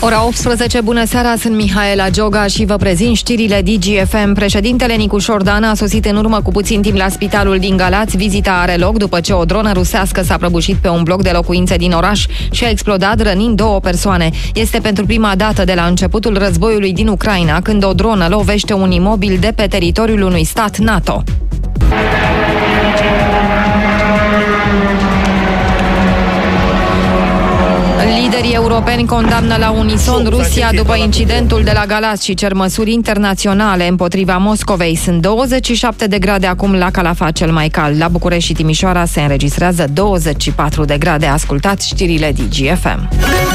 Ora 18, bună seara, sunt Mihaela Gioga și vă prezint știrile DGFM. Președintele Nicu Șordan a sosit în urmă cu puțin timp la spitalul din Galați. Vizita are loc după ce o dronă rusească s-a prăbușit pe un bloc de locuințe din oraș și a explodat, rănind 2 persoane. Este pentru prima dată de la începutul războiului din Ucraina când o dronă lovește un imobil de pe teritoriul unui stat NATO. Liderii europeni condamnă la unison Rusia după incidentul de la Galați și cer măsuri internaționale împotriva Moscovei. Sunt 27 de grade acum la Calafat, cel mai cald. La București și Timișoara se înregistrează 24 de grade. Ascultați știrile DGFM.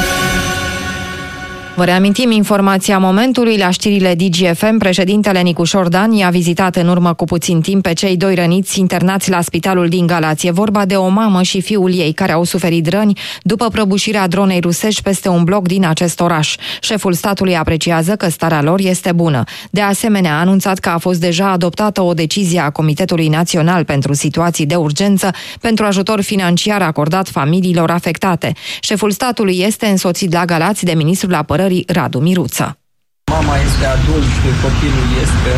Vă reamintim informația momentului la știrile DGFM. Președintele Nicu Șordan i-a vizitat în urmă cu puțin timp pe cei 2 răniți internați la spitalul din Galați. E vorba de o mamă și fiul ei care au suferit răni după prăbușirea dronei rusești peste un bloc din acest oraș. Șeful statului apreciază că starea lor este bună. De asemenea, a anunțat că a fost deja adoptată o decizie a Comitetului Național pentru Situații de Urgență pentru ajutor financiar acordat familiilor afectate. Șeful statului este însoțit la Galați de ministrul apărării Radu Miruță. Mama este adult, copilul este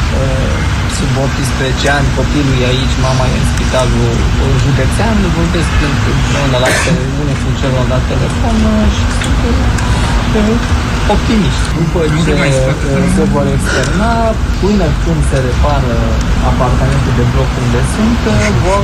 sub 18 ani, copilul e aici, mama e în spitalul județean, vorbesc împreună la televiziune cu celălalt la telefon și sunt optimiști. După ce se vor externa, până când se repară apartamentul de bloc unde sunt, vor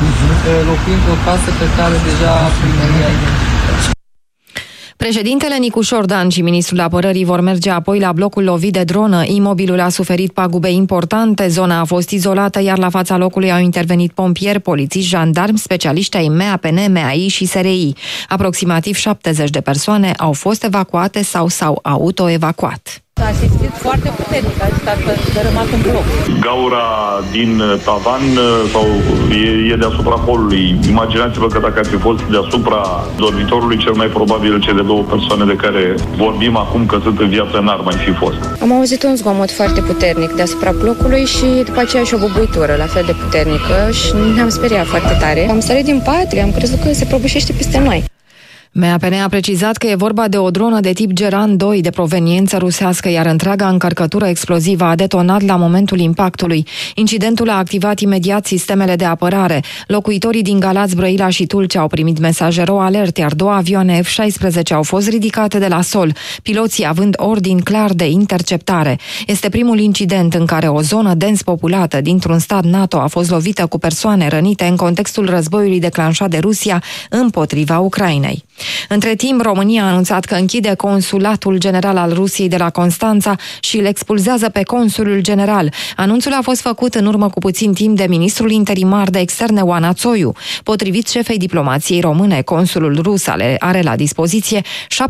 locui într-o casă pe care deja primăria identifică. Președintele Nicu Șordan și ministrul apărării vor merge apoi la blocul lovit de dronă. Imobilul a suferit pagube importante, zona a fost izolată, iar la fața locului au intervenit pompieri, polițiști, jandarmi, specialiști ai MAPN, MAI și SRI. Aproximativ 70 de persoane au fost evacuate sau s-au autoevacuat. A simțit foarte puternic, a stat dărâmat în bloc. Gaura din tavan sau e deasupra holului. Imaginați-vă că dacă ar fi fost deasupra dormitorului, cel mai probabil cele 2 persoane de care vorbim acum că sunt în viață n-ar mai fi fost. Am auzit un zgomot foarte puternic deasupra blocului și după aceea și o bubuitură la fel de puternică și ne-am speriat foarte tare. Am sărit din pat, am crezut că se prăbușește peste noi. MAPN a precizat că e vorba de o dronă de tip Geran 2 de proveniență rusească, iar întreaga încărcătură explozivă a detonat la momentul impactului. Incidentul a activat imediat sistemele de apărare. Locuitorii din Galați, Brăila și Tulcea au primit mesaje RO alert, iar 2 avioane F-16 au fost ridicate de la sol, piloții având ordin clar de interceptare. Este primul incident în care o zonă dens populată dintr-un stat NATO a fost lovită cu persoane rănite în contextul războiului declanșat de Rusia împotriva Ucrainei. Între timp, România a anunțat că închide consulatul general al Rusiei de la Constanța și îl expulzează pe consulul general. Anunțul a fost făcut în urmă cu puțin timp de ministrul interimar de externe Oana Țoiu. Potrivit șefei diplomației române, consulul rus are la dispoziție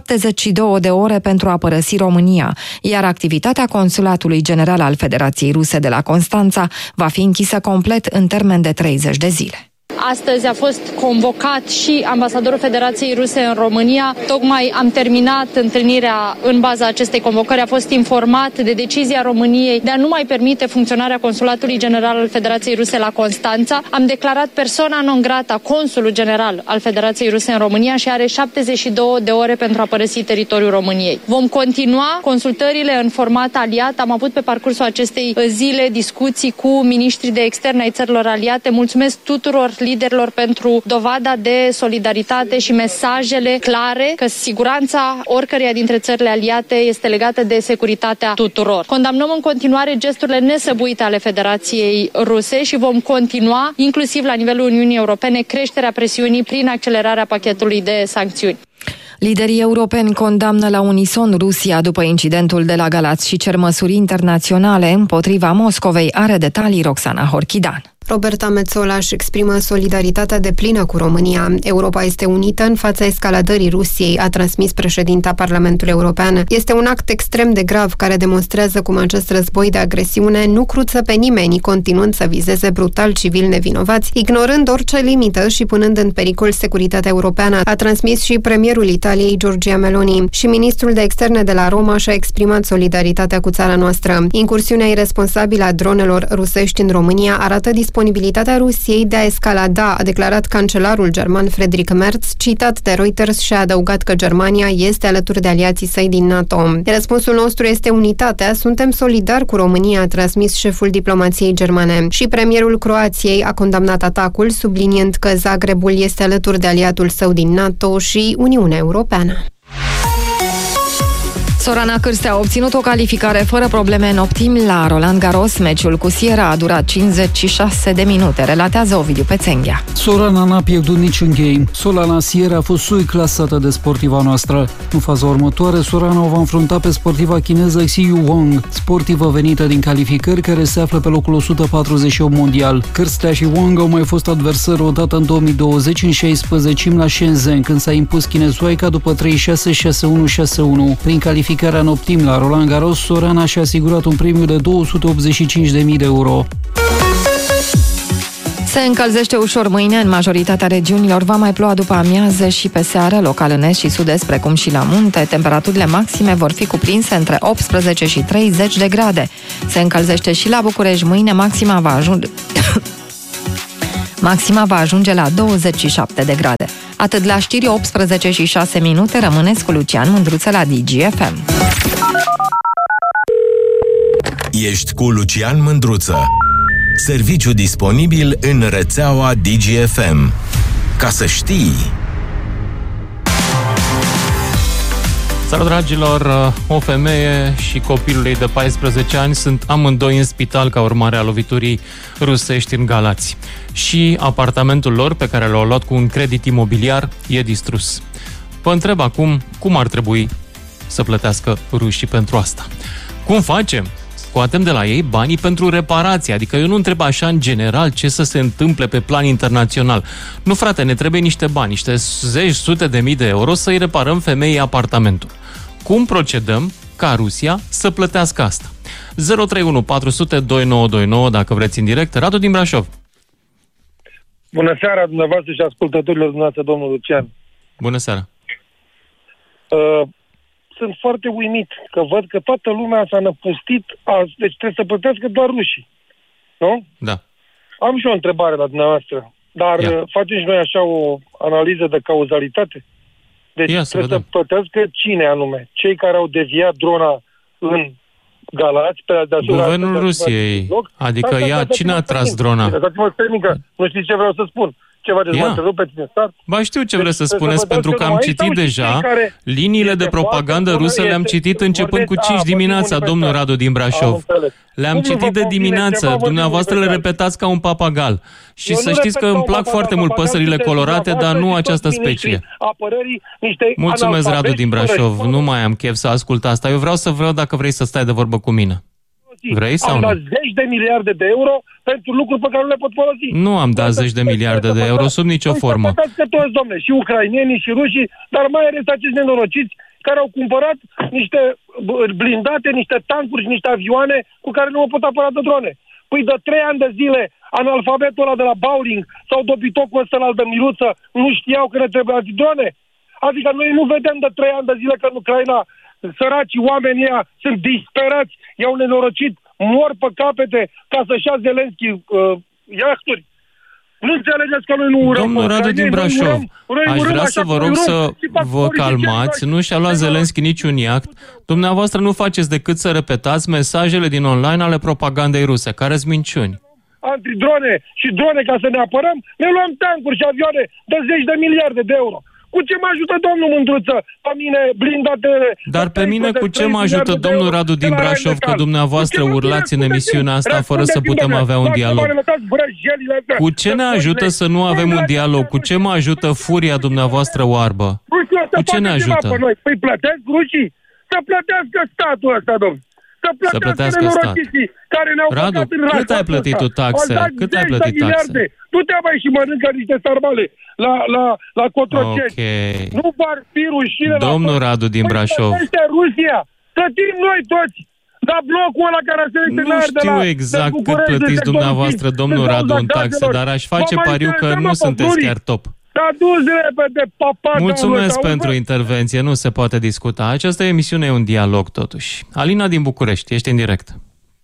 72 de ore pentru a părăsi România, iar activitatea consulatului general al Federației Ruse de la Constanța va fi închisă complet în termen de 30 de zile. Astăzi a fost convocat și ambasadorul Federației Ruse în România. Tocmai am terminat întâlnirea în baza acestei convocări. A fost informat de decizia României de a nu mai permite funcționarea Consulatului General al Federației Ruse la Constanța. Am declarat persoana non grata consulul general al Federației Ruse în România și are 72 de ore pentru a părăsi teritoriul României. Vom continua consultările în format aliat. Am avut pe parcursul acestei zile discuții cu miniștrii de externe ai țărilor aliate. Mulțumesc tuturor liderilor pentru dovada de solidaritate și mesajele clare că siguranța oricăreia dintre țările aliate este legată de securitatea tuturor. Condamnăm în continuare gesturile nesăbuite ale Federației Ruse și vom continua, inclusiv la nivelul Uniunii Europene, creșterea presiunii prin accelerarea pachetului de sancțiuni. Liderii europeni condamnă la unison Rusia după incidentul de la Galați și cer măsuri internaționale împotriva Moscovei. Are detalii Roxana Horchidan. Roberta Metsola își exprimă solidaritatea deplină cu România. Europa este unită în fața escaladării Rusiei, a transmis președinta Parlamentului European. Este un act extrem de grav care demonstrează cum acest război de agresiune nu cruță pe nimeni, continuând să vizeze brutal civili nevinovați, ignorând orice limită și punând în pericol securitatea europeană, a transmis și premierul Italiei Giorgia Meloni. Și ministrul de externe de la Roma și-a exprimat solidaritatea cu țara noastră. Incursiunea iresponsabilă a dronelor rusești în România arată disponibilitatea disponibilitatea Rusiei de a escalada, a declarat cancelarul german Friedrich Merz, citat de Reuters, și a adăugat că Germania este alături de aliații săi din NATO. Răspunsul nostru este unitatea, suntem solidari cu România, a transmis șeful diplomației germane. Și premierul Croației a condamnat atacul, subliniind că Zagrebul este alături de aliatul său din NATO și Uniunea Europeană. Sorana Cârstea a obținut o calificare fără probleme în optim la Roland Garros. Meciul cu Sierra a durat 56 de minute, relatează Ovidiu Pețenghea. Sorana n-a pierdut niciun game. Solana Sierra a fost clasată de sportiva noastră. În faza următoare, Sorana o va înfrunta pe sportiva chineză Xiyu Wang, sportivă venită din calificări, care se află pe locul 148 mondial. Cârstea și Wang au mai fost adversari odată în 2020 în 16 la Shenzhen, când s-a impus chinezoaica după 3-6, 6-1, 6-1. Prin calificarea în optim la Roland Garros, Sorana și-a asigurat un premiu de 285.000 de euro. Se încălzește ușor mâine, în majoritatea regiunilor va mai ploua după amiază și pe seară, local în est și sud-est, precum și la munte. Temperaturile maxime vor fi cuprinse între 18 și 30 de grade. Se încălzește și la București mâine, maxima va ajunge la 27 de grade. Atât la știri, 18 și 6 minute, rămâneți cu Lucian Mândruță la DGFM. Ești cu Lucian Mândruță. Serviciu disponibil în rețeaua DGFM. Ca să știi... Salut, dragilor! O femeie și copilul ei de 14 ani sunt amândoi în spital ca urmare a loviturii rusești în Galați. Și apartamentul lor, pe care l-au luat cu un credit imobiliar, e distrus. Vă întreb acum cum ar trebui să plătească rușii pentru asta. Cum facem? Scoatem de la ei banii pentru reparație. Adică eu nu întreb așa în general ce să se întâmple pe plan internațional. Nu, frate, ne trebuie niște bani, niște zeci, sute de mii de euro să-i reparăm femeii apartamentul. Cum procedăm ca Rusia să plătească asta? 031 400 2929 dacă vreți în direct. Radu din Brașov. Bună seara dumneavoastră și ascultătorilor dumneavoastră, domnul Lucian. Bună seara. Sunt foarte uimit că văd că toată lumea s-a năpustit azi, deci trebuie să plătească doar rușii. Nu? Da. Am și o întrebare la dumneavoastră, dar facem și noi așa o analiză de cauzalitate? Deci trebuie să plătească cine anume? Cei care au deviat drona în Galați, pe deasupra... Guvernul Rusiei. Adică cine a tras drona? Nu știți ce vreau să spun. Ceva de întrerupeți în start? Ba, știu ce vreți să spuneți, pentru că am citit deja liniile de propagandă rusă, le-am citit începând cu 5 dimineața, domnul Radu din Brașov. Le-am citit de dimineață, dumneavoastră le repetați ca un papagal. Și să știți că îmi plac foarte mult păsările colorate, dar nu această specie. Mulțumesc, Radu din Brașov, nu mai am chef să ascult asta. Eu vreau să vreau dacă vrei să stai de vorbă cu mine. Vrei sau am nu? dat zeci de miliarde de euro pentru lucruri pe care nu le pot folosi. Nu am dat zeci de miliarde de euro sub nicio formă. Că toți, domne, și ucrainienii și rușii, dar mai ales acești nenorociți care au cumpărat niște blindate, niște tancuri și niște avioane cu care nu au pot apăra de drone. Păi de 3 ani de zile, analfabetul ăla de la Bowling sau dobitocul ăsta al de Miluță nu știau că ne trebuie antidrone? Adică noi nu vedem de 3 ani de zile că în Ucraina săracii oamenii ăia sunt disperați, i-au nenorocit, mor pe capete ca să-și ia Zelenski iahturi. Nu înțelegeți că noi nu urăm. Domnul Radu din Brașov, aș vrea să vă rog să vă calmați, nu și-a luat Zelenski niciun iaht. Dumneavoastră nu faceți decât să repetați mesajele din online ale propagandei ruse, care-s minciuni. Antidrone și drone ca să ne apărăm, ne luăm tancuri și avioane de zeci de miliarde de euro. Cu ce mă ajută domnul Mândruță? Pe mine blindate... Dar pe mine cu ce mă ajută domnul Radu din Brașov că dumneavoastră urlați în emisiunea asta fără să putem avea un dialog? Cu ce ne ajută să nu avem un dialog? Cu ce mă ajută furia dumneavoastră oarbă? Cu ce ne ajută? Păi plătesc rușii? Să plătească statul ăsta, domnul. Să plătească statul. Radu, cât ai plătit tu taxe? Cât ai plătit taxe? Du-te mai și mănâncă niște sarmale la Cotroceni. Ok. Nu var fi rușine. Domnul Radu din Brașov. Este Rusia. Plătim noi toți. Dar blocul ăla care se nu știu exact cât plătiți dumneavoastră, domnul Radu, în taxe, dar aș face pariu că nu sunteți chiar top. Dar du-ți repede, papa. Mulțumesc pentru intervenție, nu se poate discuta. Această emisiune e un dialog, totuși. Alina din București, ești în direct.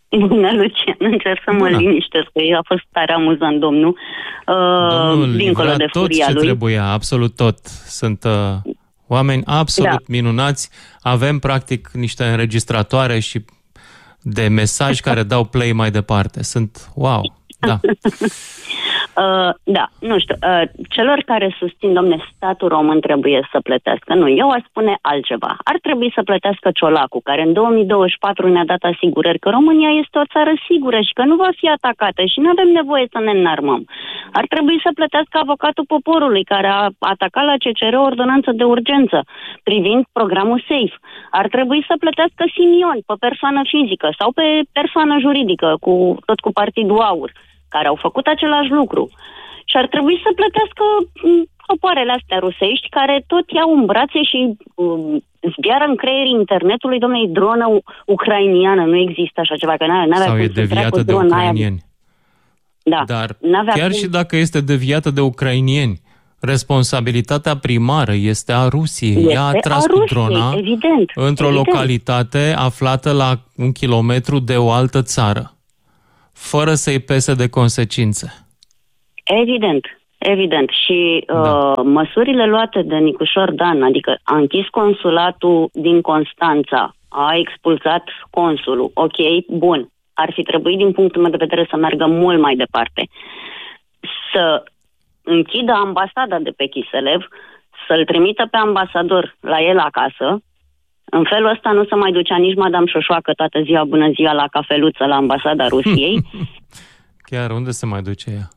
Bună, Lucian, încerc să mă liniștesc, că a fost tare amuzant, domnul. Domnul dincolo de tot furia ce lui. trebuia, absolut tot. Sunt oameni absolut minunați. Avem, practic, niște înregistratoare și de mesaji care dau play mai departe. Sunt, wow, da. Da, nu știu, celor care susțin, domne, statul român trebuie să plătească. Nu, eu aș spune altceva. Ar trebui să plătească Ciolacu, care în 2024 ne-a dat asigurări că România este o țară sigură și că nu va fi atacată și nu avem nevoie să ne înarmăm. Ar trebui să plătească avocatul poporului, care a atacat la CCR o ordonanță de urgență privind programul SAFE. Ar trebui să plătească Simion pe persoană fizică sau pe persoană juridică, tot cu Partidul Aur, care au făcut același lucru. Și ar trebui să plătească popoarele astea rusești, care tot iau în brațe și zbiară în creierii internetului, domnule, e dronă ucrainiană, nu există așa ceva, că n-avea sau cum e să treacă deviată de drona ucrainieni. Da. Dar cum... chiar și dacă este deviată de ucrainieni, responsabilitatea primară este a Rusiei. Ea a tras cu drona într-o localitate aflată la 1 kilometru de o altă țară, fără să-i pese de consecințe. Evident. Și măsurile luate de Nicușor Dan, adică a închis consulatul din Constanța, a expulsat consulul, ok, bun, ar fi trebuit din punctul meu de vedere să meargă mult mai departe. Să închidă ambasada de pe Chiselev, să-l trimită pe ambasador la el acasă. În felul ăsta nu se mai ducea nici Madame Șoșoacă toată ziua, bună ziua, la cafeluță la ambasada Rusiei. Chiar unde se mai duce ea?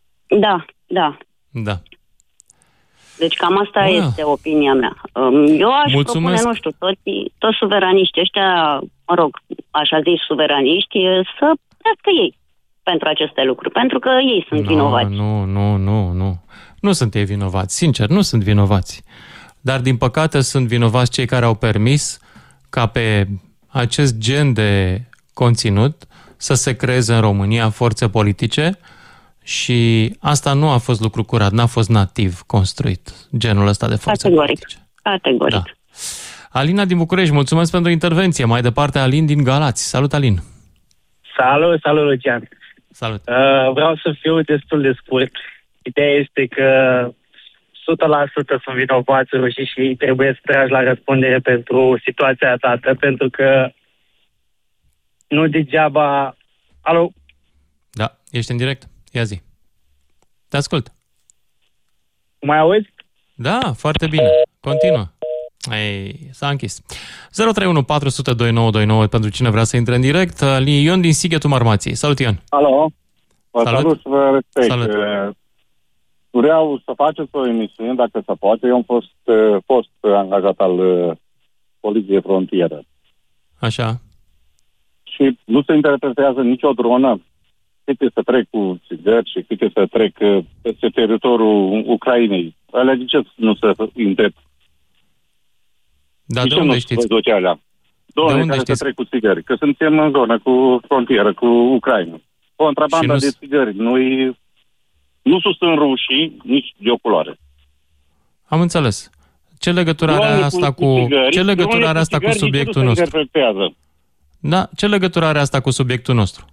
Da. Deci cam asta este opinia mea. Eu aș propune, nu știu, toți suveraniștii ăștia, mă rog, așa zis suveraniști, să plătească ei pentru aceste lucruri, pentru că ei sunt vinovați. Nu. Nu sunt ei vinovați, sincer, nu sunt vinovați. Dar, din păcate, sunt vinovați cei care au permis ca pe acest gen de conținut să se creeze în România forțe politice și asta nu a fost lucru curat, n-a fost nativ construit, genul ăsta de forțe politice. Categoric. Da. Alina din București, mulțumesc pentru intervenție. Mai departe, Alin din Galați. Salut, Alin! Salut, Lucian! Salut! Vreau să fiu destul de scurt. Ideea este că 100% sunt vinovați rușii și ei trebuie să tragi la răspundere pentru situația ta, pentru că nu degeaba... Alo? Da, ești în direct. Ia zi. Te ascult. Mai auzi? Da, foarte bine. Continuă. S-a închis. 031 400 2929 pentru cine vrea să intre în direct. Ion din Sighetul Marmației. Salut, Ion. Alo. Salut, vă respect. Salut. Vreau să faceți o emisiune, dacă se poate. Eu am fost angajat al Poliției Frontieră. Așa. Și nu se interpretează nicio dronă câte să trec cu țigări și câte să trec peste teritoriul Ucrainei. Alea de ce nu se interpretează? Dar de unde știți? Drone care se trec cu țigări. Că suntem în zonă cu frontieră, cu Ucraina. Contrabanda de țigări. Nu susțin rușii, nici de o culoare. Am înțeles. Ce legătură are asta cu subiectul nostru? Da, ce legătură are asta cu subiectul nostru?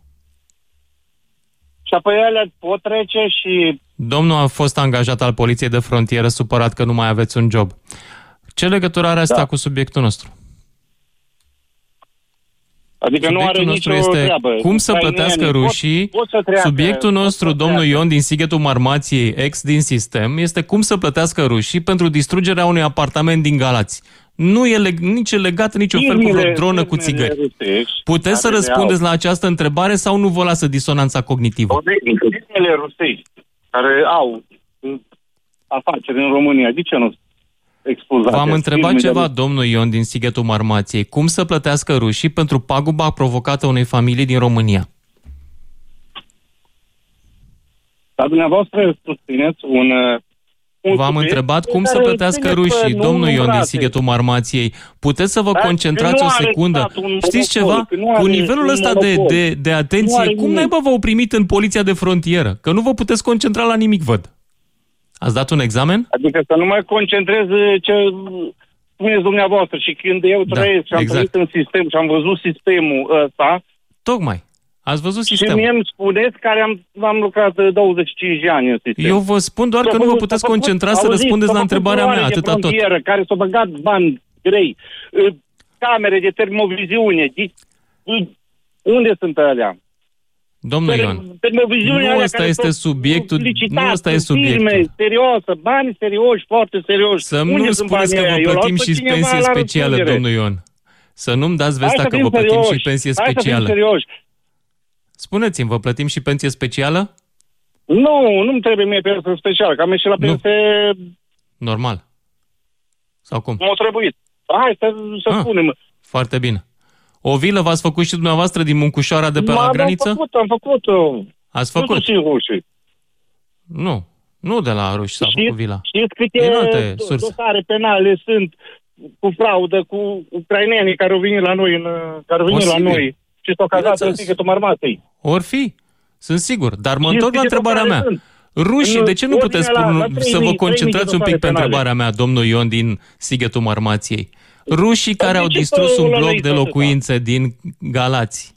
Și apoi alea pot trece și... Domnul a fost angajat al Poliției de Frontieră, supărat că nu mai aveți un job. Ce legătură are asta cu subiectul nostru? Adică subiectul nu are nicio treabă. Cum să plătească rușii? Subiectul nostru, domnul Ion din Sighetul Marmației, ex din sistem, este cum să plătească rușii pentru distrugerea unui apartament din Galați. Nu e nici legat niciun fel cu vreo dronă cu țigări. Puteți să răspundeți la această întrebare sau nu vă lasă disonanța cognitivă? Firmele rusești care au afaceri în România, de ce nu expulzate? V-am întrebat ceva, domnul Ion din Sighetul Marmației. Cum să plătească rușii pentru paguba provocată unei familii din România? Dar dumneavoastră susțineți V-am întrebat cum să plătească rușii, domnul Ion din Sighetul Marmației. Puteți să vă concentrați o secundă? Știți ceva? Cu nivelul ăsta de atenție, cum naiba v-au primit în Poliția de Frontieră? Că nu vă puteți concentra la nimic, văd. Ați dat un examen? Adică să nu mai concentrez ce spuneți dumneavoastră. Și când eu trăiesc și am trăit în sistem și am văzut sistemul ăsta... Tocmai. Ați văzut Și sistemul. mie îmi spuneți care am lucrat 25 de ani în sistem. Eu vă spun doar că nu vă puteți concentra să răspundeți la întrebarea mea, atâta tot. Care s-au băgat bani grei, camere de termoviziune. Unde sunt alea? Domnul Ion, nu ăsta este subiectul. Nu ăsta e subiectul. Firme seriosă, bani serioși, foarte serioși. Să nu spuneți că vă plătim și pensie specială, domnul Ion. Să nu-mi dați vestea că vă plătim și pensie specială. Spuneți-mi, vă plătim și pensie specială? Nu-mi trebuie mie pensie specială, că am ieșit la pensie... Normal. Sau cum? M-a trebuit. Hai să spunem. Foarte bine. O vilă v-ați făcut și dumneavoastră din Muncușoara de pe la graniță? Am făcut. Ați făcut? Nu și rușii. Nu de la ruși s-a făcut vila. Știți câte dosare penale sunt cu fraudă, cu ucrainenii care au venit la noi, și s-au cazat în Sighetul Marmației. Or fi, sunt sigur. Dar mă întorc la întrebarea mea. Rușii, de ce nu puteți să vă concentrați un pic pe întrebarea mea, domnul Ion din Sighetul Marmației? Rușii care au distrus un bloc de locuințe din Galați.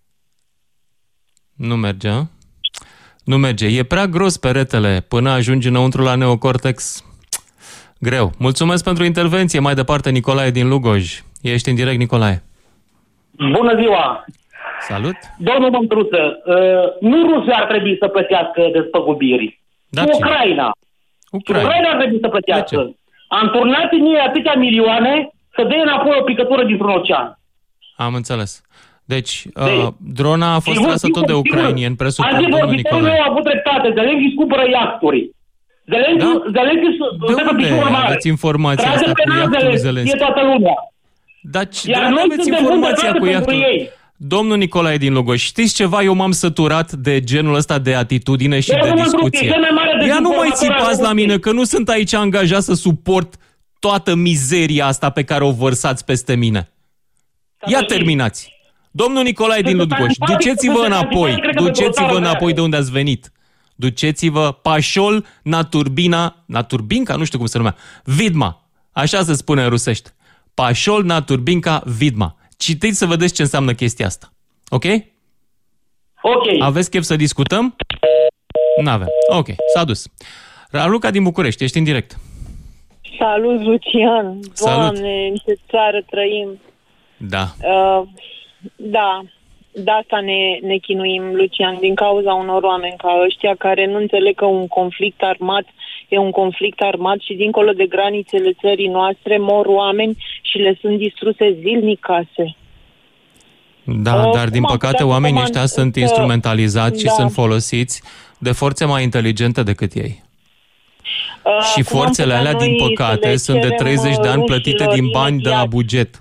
Nu merge, a? Nu merge. E prea gros peretele până ajungi înăuntru la neocortex. Greu. Mulțumesc pentru intervenție. Mai departe, Nicolae din Lugoj. Ești în direct, Nicolae. Bună ziua! Salut! Domnul Mândruță, nu Rusia ar trebui să plătească despăgubiri. Ucraina. Ucraina ar trebui să plătească. Am turnat în ei atâtea milioane să dea înapoi o picătură dintr-un ocean. Am înțeles. Deci, drona a fost trasă tot de ucrainieni, presupun, domnul Nicolae. Nu au avut dreptate. Zelenski cumpără iahturi. Zelenski de unde aveți informația asta cu iahtul Zelenski? E toată lumea. Dar de unde aveți informația cu iahtul? Domnul Nicolae din Lugoj, știți ceva? Eu m-am săturat de genul ăsta de atitudine și de discuție. Ia nu mai țipați la mine, că nu sunt aici angajat să suport toată mizeria asta pe care o vărsați peste mine. Ia terminați. Domnul Nicolae din Lugoj, duceți-vă înapoi de unde ați venit. Duceți-vă Pașol, Naturbinca, nu știu cum se numea, Vidma. Așa se spune în rusește. Pașol, Naturbinca, Vidma. Citiți să vedeți ce înseamnă chestia asta. Ok? Ok. Aveți chef să discutăm? N-avem. Ok, s-a dus. Raluca din București, ești în direct. Salut, Lucian. Salut. Doamne, în ce țară trăim. Da. Da. De asta ne chinuim, Lucian, din cauza unor oameni ca ăștia care nu înțeleg că un conflict armat e un conflict armat și dincolo de granițele țării noastre mor oameni și le sunt distruse zilnic case. Da, dar din păcate oamenii ăștia sunt instrumentalizați și sunt folosiți de forțe mai inteligente decât ei. Și forțele alea, din păcate, sunt de 30 de ani plătite din bani de la buget.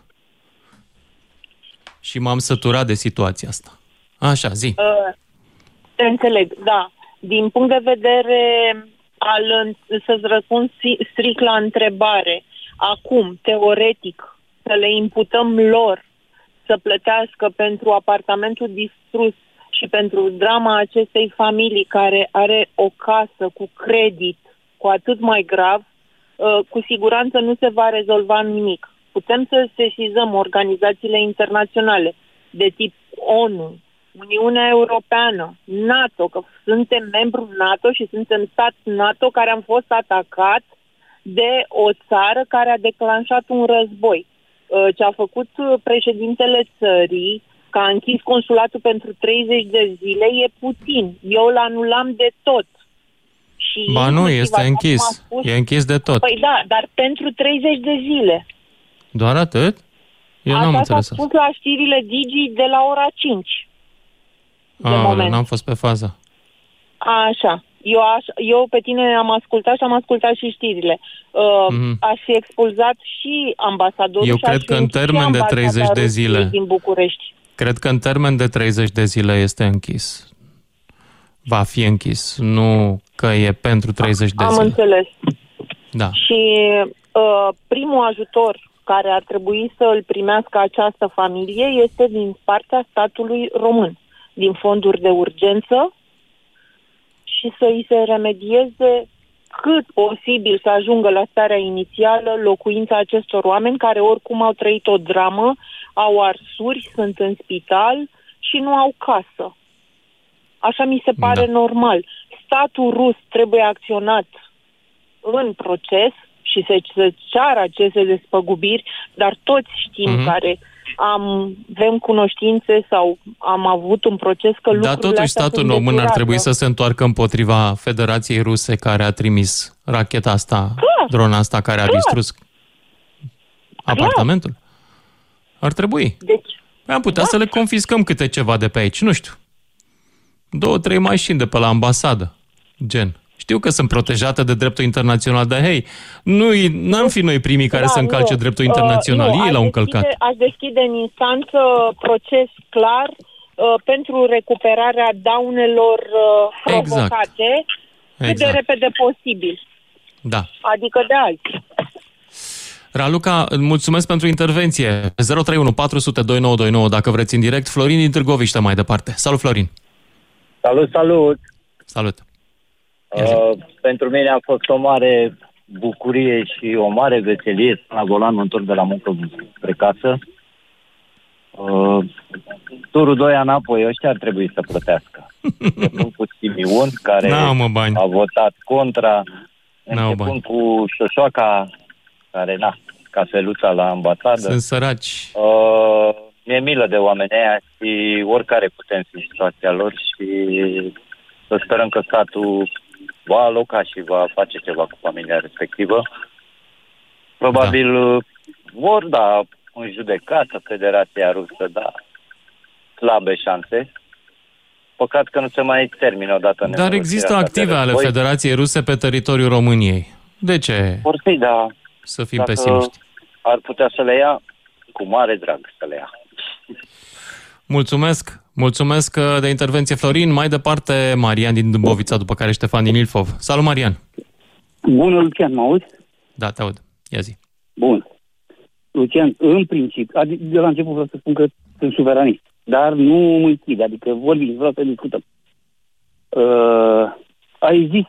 Și m-am săturat de situația asta. Așa, zi. Te înțeleg, da. Din punct de vedere să-ți răspund strict la întrebare, acum, teoretic, să le imputăm lor să plătească pentru apartamentul distrus și pentru drama acestei familii care are o casă cu credit, cu atât mai grav, cu siguranță nu se va rezolva nimic. Putem să sesizăm organizațiile internaționale de tip ONU, Uniunea Europeană, NATO, că suntem membru NATO și suntem stat NATO care am fost atacat de o țară care a declanșat un război. Ce a făcut președintele țării, că a închis consulatul pentru 30 de zile, e puțin. Eu l-anulam de tot. Și ba nu, este închis. E închis de tot. Păi da, dar pentru 30 de zile. Doar atât? Eu n-am înțeles asta. S-a spus la știrile Digi de la ora 5. N-am fost pe fază. Așa. Eu pe tine am ascultat și am ascultat și știrile. Aș fi expulzat și ambasadorul. Eu cred că în termen de 30 de zile din București. Cred că în termen de 30 de zile este închis. Va fi închis. Nu că e pentru 30 de zile. Am înțeles. Da. Și primul ajutor care ar trebui să îl primească această familie este din partea statului român, din fonduri de urgență și să îi se remedieze cât posibil să ajungă la starea inițială locuința acestor oameni care oricum au trăit o dramă, au arsuri, sunt în spital și nu au casă. Așa mi se pare normal. Statul rus trebuie acționat în proces și să ceară aceste despăgubiri, dar toți știm care avem cunoștințe sau am avut un proces că lucrurile astea totuși statul român ar trebui să se întoarcă împotriva Federației Ruse care a trimis racheta asta, drona asta care a distrus apartamentul. Ar trebui. Deci, am putea să le confiscăm câte ceva de pe aici, nu știu. 2-3 mașini de pe la ambasadă, gen. Știu că sunt protejate de dreptul internațional, dar hei, n-am fi noi primii care să încalce dreptul internațional. Ei l-au încălcat. Aș deschide în instanță proces clar pentru recuperarea daunelor provocate cât de repede posibil. Da. Adică de azi. Raluca, mulțumesc pentru intervenție. 031 400 2929 dacă vreți în direct. Florin din Târgoviște mai departe. Salut, Florin! Salut! Salut! Pentru mine a fost o mare bucurie și o mare veselie la Golan, mă întorc de la muncă spre casă. Turul 2 înapoi, ăștia ar trebui să plătească. Începând cu Simion, care a votat contra, începând cu Șoșoaca, care, cafeluța la ambasadă. Sunt săraci. Mi-e milă de oamenii aia și oricare putem fi în situația lor și să sperăm că statul va aloca și va face ceva cu familia respectivă. Probabil vor da în judecată Federația Rusă, slabe șanse. Păcat că nu se mai termină odată. Dar există active ale Federației Ruse pe teritoriul României. De ce să fim pesimiști? Ar putea să le ia, cu mare drag să le ia. Mulțumesc de intervenție, Florin. Mai departe, Marian din Dâmbovița, după care Ștefan din Ilfov. Salut, Marian! Bună, Lucian, mă auzi? Da, te aud. Ia zi. Bun. Lucian, în principiu, de la început vreau să spun că sunt suveranist, dar nu mă închid, adică vorbim, vreau să discutăm. Ai zis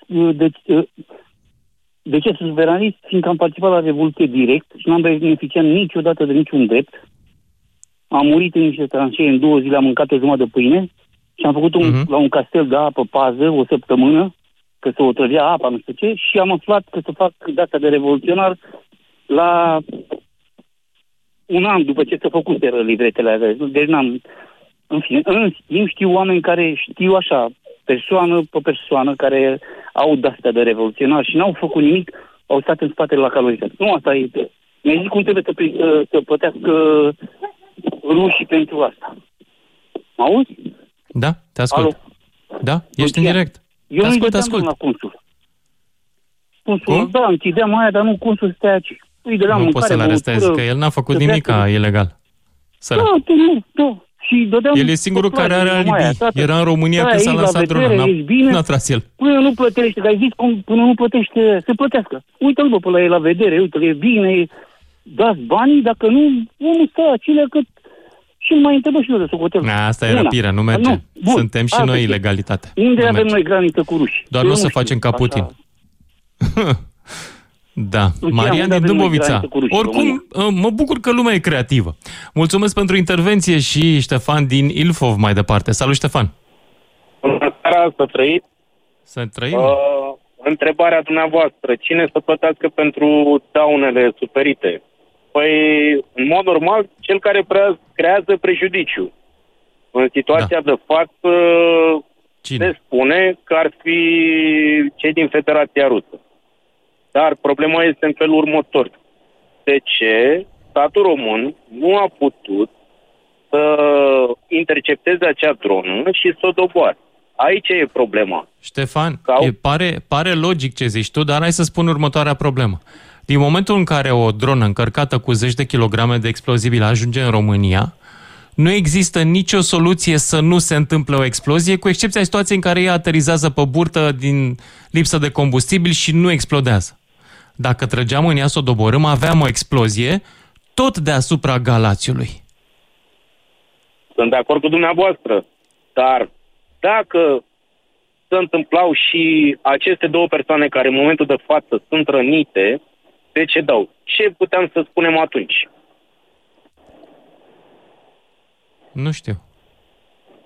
de ce sunt suveranist? Fiindcă am participat la Revoluție direct și n-am beneficiat niciodată de niciun drept. Am murit în niște tranșee, în 2 zile am mâncat o jumătate de pâine și am făcut la un castel de apă pază o săptămână, că se o trăgea apa, nu știu ce, și am aflat că să fac data de revoluționar la un an după ce s-a făcut livretele astea. Deci n-am... În fine, în schimb știu oameni care știu așa, persoană pe persoană, care au de-astea de revoluționar și n-au făcut nimic, au stat în spatele la calorizat. Nu asta e... Mi-ai zis cum trebuie să plătească rușii pentru asta. Mă auzi? Da, te ascult. Alo? Da, ești în direct. Eu nu-i dădeam la consul. Consul, da, închideam aia, dar nu consul stai aici. Nu poți să-l arestezi, că el n-a făcut nimic ilegal. Da. Și el e singurul care are alibi. Era în România când s-a lansat drona. N-a tras el. Până nu plătește, dar ai zis până nu plătește, se plătească. Uite-l, bă, până la el la vedere, uite-l, e bine, dați banii, dacă nu, omul stă acele cât și nu mai întrebă și eu de socotel. Asta e răpirea, nu merge. Suntem și noi ilegalitate. Unde avem noi graniță cu ruși? Doar nu o să facem ca Putin. Da, Marian din Dâmbovița. Oricum, mă bucur că lumea e creativă. Mulțumesc pentru intervenție și Ștefan din Ilfov mai departe. Salut, Ștefan! Bună seara, să trăiți! Să trăim! Întrebarea dumneavoastră, cine să plătească pentru daunele suferite? Păi, în mod normal, cel care creează prejudiciu. În situația de față, se spune că ar fi cei din Federația Rusă. Dar problema este în felul următor. De ce statul român nu a putut să intercepteze acea dronă și să o doboare? Aici e problema. Ștefan, pare logic ce zici tu, dar hai să spun următoarea problemă. Din momentul în care o dronă încărcată cu 10 de kilograme de explozibil ajunge în România, nu există nicio soluție să nu se întâmple o explozie, cu excepția situației în care ea aterizează pe burtă din lipsă de combustibil și nu explodează. Dacă trăgeam în ea să o doborâm, aveam o explozie tot deasupra Galațiului. Sunt de acord cu dumneavoastră, dar dacă se întâmplau și aceste două persoane care în momentul de față sunt rănite, decedau, ce puteam să spunem atunci? Nu știu.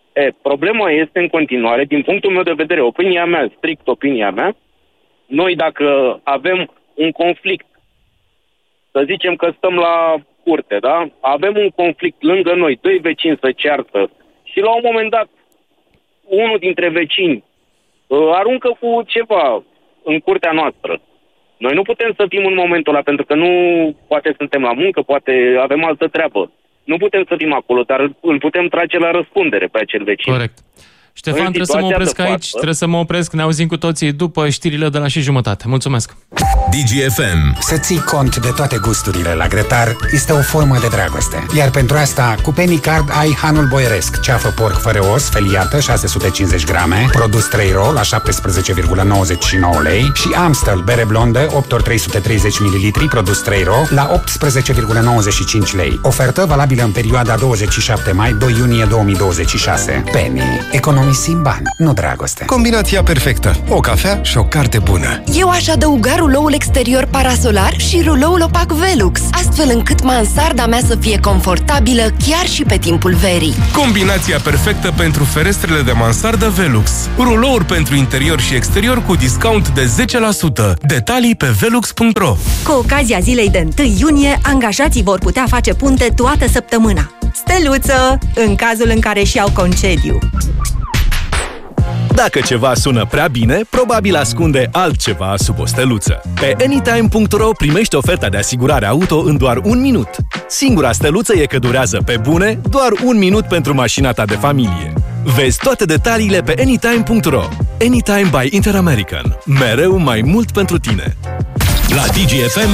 Problema este în continuare, din punctul meu de vedere, opinia mea, strict opinia mea, noi dacă avem un conflict, să zicem că stăm la curte, da? Avem un conflict lângă noi, doi vecini se ceartă și la un moment dat unul dintre vecini aruncă cu ceva în curtea noastră. Noi nu putem să fim în momentul ăla, pentru că nu poate suntem la muncă, poate avem altă treabă. Nu putem să fim acolo, dar îl putem trage la răspundere pe acel vecin. Corect. Ștefan, trebuie să mă opresc aici, trebuie să mă opresc, ne auzim cu toții după știrile de la 6:30. Mulțumesc! DGFM. Să ții cont de toate gusturile la grătar este o formă de dragoste. Iar pentru asta, cu Penny Card ai Hanul Boieresc, ceafă porc fără os, feliată, 650 grame, produs 3 ro la 17,99 lei și Amstel, bere blondă, 8 ori 330 ml, produs 3 ro la 18,95 lei. Ofertă valabilă în perioada 27 mai-2 iunie 2026. Penny. Economisim bani, nu dragoste. Combinația perfectă. O cafea și o carte bună. Eu aș adăuga ruloul exterior parasolar și ruloul opac Velux, astfel încât mansarda mea să fie confortabilă chiar și pe timpul verii. Combinația perfectă pentru ferestrele de mansardă Velux. Rulouri pentru interior și exterior cu discount de 10%. Detalii pe velux.ro. Cu ocazia zilei de 1 iunie, angajații vor putea face punte toată săptămâna. Steluță, în cazul în care și-au concediu. Dacă ceva sună prea bine, probabil ascunde altceva sub o steluță. Pe anytime.ro primești oferta de asigurare auto în doar 1 minut. Singura steluță e că durează pe bune doar 1 minut pentru mașina ta de familie. Vezi toate detaliile pe anytime.ro. Anytime by Interamerican. Mereu mai mult pentru tine. La DGFM